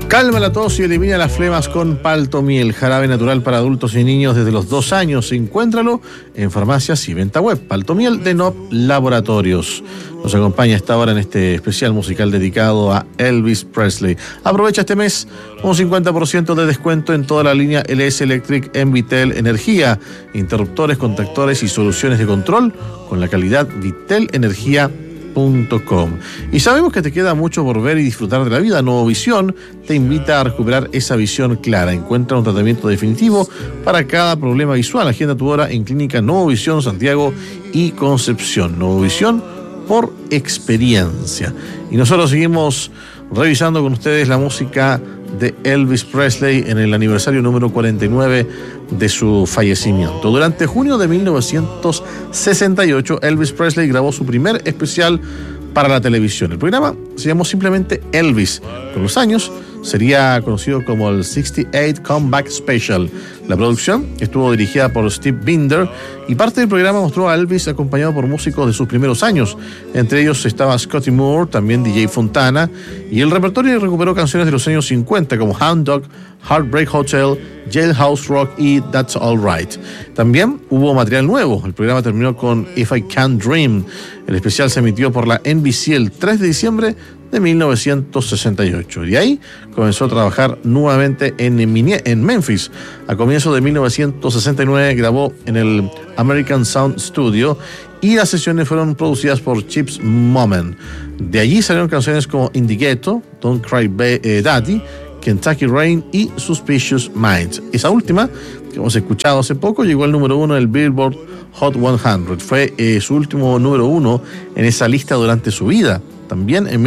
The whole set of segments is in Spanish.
Calma la tos y elimina las flemas con Paltomiel, jarabe natural para adultos y niños desde los 2 años. Encuéntralo en farmacias y venta web. Paltomiel de Nob Laboratorios. Nos acompaña esta hora en este especial musical dedicado a Elvis Presley. Aprovecha este mes un 50% de descuento en toda la línea LS Electric en Vitel Energía. Interruptores, contactores y soluciones de control con la calidad vitelenergia.com. Y sabemos que te queda mucho por ver y disfrutar de la vida. Novovisión te invita a recuperar esa visión clara. Encuentra un tratamiento definitivo para cada problema visual. Agenda tu hora en Clínica Novovisión Santiago y Concepción. Novovisión por experiencia. Y nosotros seguimos revisando con ustedes la música de Elvis Presley en el aniversario número 49 de su fallecimiento. Durante junio de 1968, Elvis Presley grabó su primer especial para la televisión. El programa se llamó simplemente Elvis. Con los años sería conocido como el 68 Comeback Special. La producción estuvo dirigida por Steve Binder y parte del programa mostró a Elvis acompañado por músicos de sus primeros años. Entre ellos estaba Scotty Moore, también DJ Fontana, y el repertorio recuperó canciones de los años 50 como Hound Dog, Heartbreak Hotel, Jailhouse Rock y That's Alright. También hubo material nuevo. El programa terminó con If I Can't Dream. El especial se emitió por la NBC el 3 de diciembre de 1968. Y ahí comenzó a trabajar nuevamente en Memphis. A comienzos de 1969 grabó en el American Sound Studio y las sesiones fueron producidas por Chips Moman. De allí salieron canciones como In the Ghetto, Don't Cry Daddy, Kentucky Rain y Suspicious Minds. Esa última, que hemos escuchado hace poco, llegó al número 1 del Billboard Hot 100. Fue su último número 1 en esa lista durante su vida. También en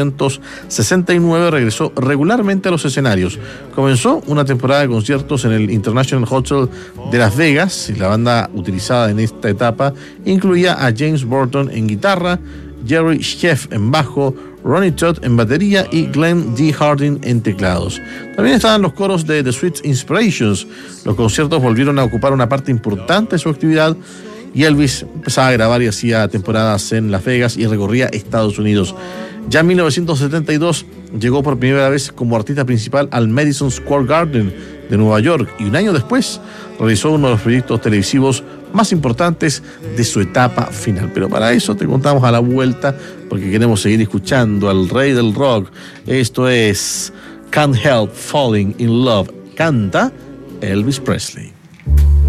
1969 regresó regularmente a los escenarios. Comenzó una temporada de conciertos en el International Hotel de Las Vegas y la banda utilizada en esta etapa incluía a James Burton en guitarra, Jerry Scheff en bajo, Ronnie Todd en batería y Glenn D. Harding en teclados. También estaban los coros de The Sweet Inspirations. Los conciertos volvieron a ocupar una parte importante de su actividad y Elvis empezaba a grabar y hacía temporadas en Las Vegas y recorría Estados Unidos. Ya en 1972 llegó por primera vez como artista principal al Madison Square Garden de Nueva York y un año después realizó uno de los proyectos televisivos más importantes de su etapa final. Pero para eso te contamos a la vuelta porque queremos seguir escuchando al rey del rock. Esto es Can't Help Falling in Love. Canta Elvis Presley.